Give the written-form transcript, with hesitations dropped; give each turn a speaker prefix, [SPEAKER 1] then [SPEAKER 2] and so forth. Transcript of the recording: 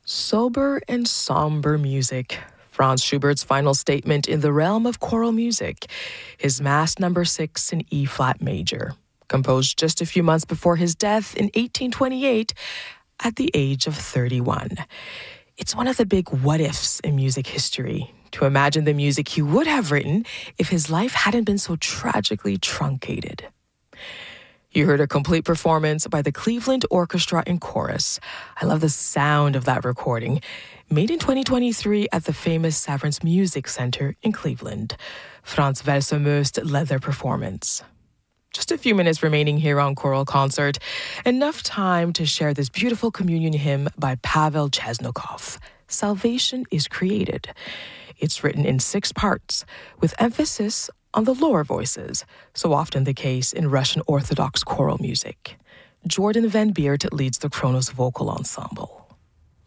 [SPEAKER 1] Sober and somber music. Franz Schubert's final statement in the realm of choral music. His Mass No. 6 in E-flat major. Composed just a few months before his death in 1828 at the age of 31. It's one of the big what-ifs in music history, to imagine the music he would have written if his life hadn't been so tragically truncated. You heard a complete performance by the Cleveland Orchestra and Chorus. I love the sound of that recording, made in 2023 at the famous Severance Music Center in Cleveland. Frans Welser-Möst led their performance. Just a few minutes remaining here on Choral Concert. Enough time to share this beautiful communion hymn by Pavel Chesnokov, Salvation is Created. It's written in 6 parts, with emphasis on the lower voices, so often the case in Russian Orthodox choral music. Jordan Van Beert leads the Kronos Vocal Ensemble.